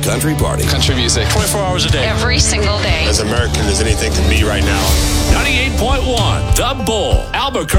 country party. Country music. 24 hours a day. Every single day. As American as anything can be right now. 98.1 The Bull, Albuquerque.